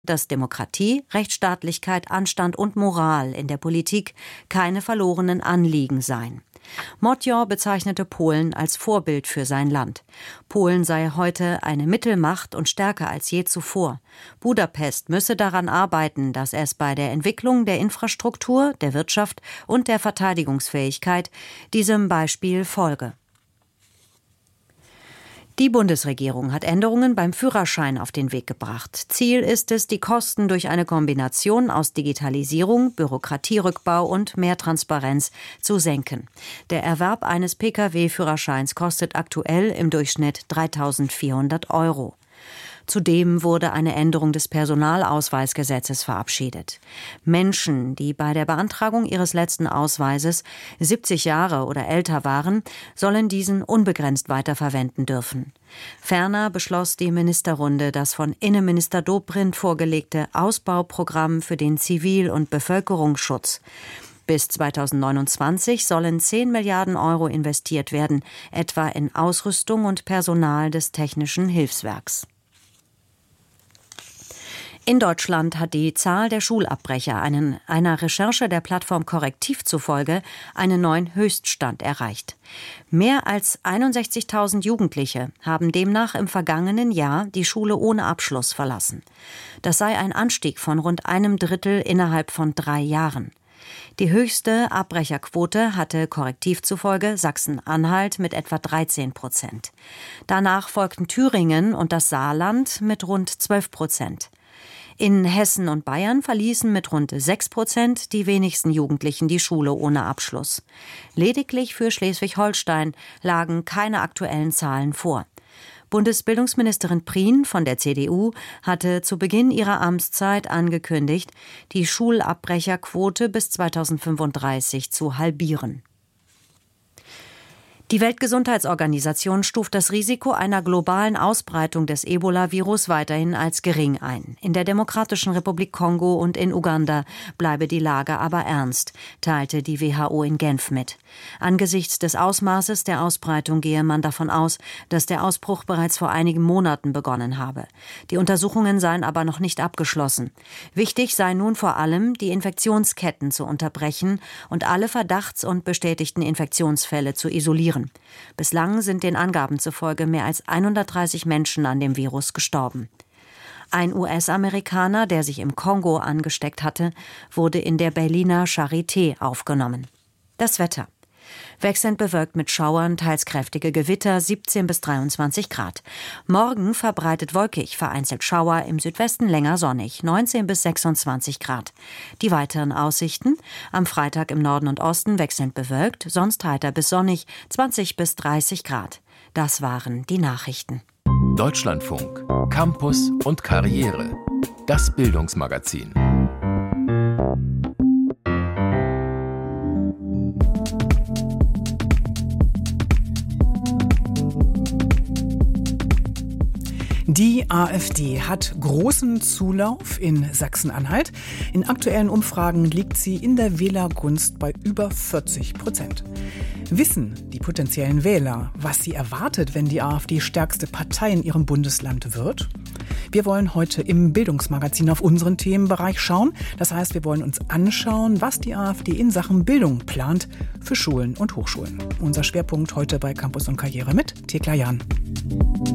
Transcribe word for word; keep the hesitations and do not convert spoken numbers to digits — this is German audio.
dass Demokratie, Rechtsstaatlichkeit, Anstand und Moral in der Politik keine verlorenen Anliegen seien. Mottjo bezeichnete Polen als Vorbild für sein Land. Polen sei heute eine Mittelmacht und stärker als je zuvor. Budapest müsse daran arbeiten, dass es bei der Entwicklung der Infrastruktur, der Wirtschaft und der Verteidigungsfähigkeit diesem Beispiel folge. Die Bundesregierung hat Änderungen beim Führerschein auf den Weg gebracht. Ziel ist es, die Kosten durch eine Kombination aus Digitalisierung, Bürokratierückbau und mehr Transparenz zu senken. Der Erwerb eines Pkw-Führerscheins kostet aktuell im Durchschnitt dreitausendvierhundert Euro. Zudem wurde eine Änderung des Personalausweisgesetzes verabschiedet. Menschen, die bei der Beantragung ihres letzten Ausweises siebzig Jahre oder älter waren, sollen diesen unbegrenzt weiterverwenden dürfen. Ferner beschloss die Ministerrunde das von Innenminister Dobrindt vorgelegte Ausbauprogramm für den Zivil- und Bevölkerungsschutz. Bis zweitausendneunundzwanzig sollen zehn Milliarden Euro investiert werden, etwa in Ausrüstung und Personal des Technischen Hilfswerks. In Deutschland hat die Zahl der Schulabbrecher einen, einer Recherche der Plattform Correctiv zufolge einen neuen Höchststand erreicht. Mehr als einundsechzigtausend Jugendliche haben demnach im vergangenen Jahr die Schule ohne Abschluss verlassen. Das sei ein Anstieg von rund einem Drittel innerhalb von drei Jahren. Die höchste Abbrecherquote hatte Correctiv zufolge Sachsen-Anhalt mit etwa dreizehn Prozent. Danach folgten Thüringen und das Saarland mit rund zwölf Prozent. In Hessen und Bayern verließen mit rund sechs Prozent die wenigsten Jugendlichen die Schule ohne Abschluss. Lediglich für Schleswig-Holstein lagen keine aktuellen Zahlen vor. Bundesbildungsministerin Prien von der C D U hatte zu Beginn ihrer Amtszeit angekündigt, die Schulabbrecherquote bis zweitausendfünfunddreißig zu halbieren. Die Weltgesundheitsorganisation stuft das Risiko einer globalen Ausbreitung des Ebola-Virus weiterhin als gering ein. In der Demokratischen Republik Kongo und in Uganda bleibe die Lage aber ernst, teilte die W H O in Genf mit. Angesichts des Ausmaßes der Ausbreitung gehe man davon aus, dass der Ausbruch bereits vor einigen Monaten begonnen habe. Die Untersuchungen seien aber noch nicht abgeschlossen. Wichtig sei nun vor allem, die Infektionsketten zu unterbrechen und alle Verdachts- und bestätigten Infektionsfälle zu isolieren. Bislang sind den Angaben zufolge mehr als hundertdreißig Menschen an dem Virus gestorben. Ein U S-Amerikaner, der sich im Kongo angesteckt hatte, wurde in der Berliner Charité aufgenommen. Das Wetter. Wechselnd bewölkt mit Schauern, teils kräftige Gewitter, siebzehn bis dreiundzwanzig Grad. Morgen verbreitet wolkig, vereinzelt Schauer, im Südwesten länger sonnig, neunzehn bis sechsundzwanzig Grad. Die weiteren Aussichten: am Freitag im Norden und Osten wechselnd bewölkt, sonst heiter bis sonnig, zwanzig bis dreißig Grad. Das waren die Nachrichten. Deutschlandfunk, Campus und Karriere. Das Bildungsmagazin. Die AfD hat großen Zulauf in Sachsen-Anhalt. In aktuellen Umfragen liegt sie in der Wählergunst bei über vierzig Prozent. Wissen die potenziellen Wähler, was sie erwartet, wenn die AfD stärkste Partei in ihrem Bundesland wird? Wir wollen heute im Bildungsmagazin auf unseren Themenbereich schauen. Das heißt, wir wollen uns anschauen, was die AfD in Sachen Bildung plant für Schulen und Hochschulen. Unser Schwerpunkt heute bei Campus und Karriere mit Thekla Jahn.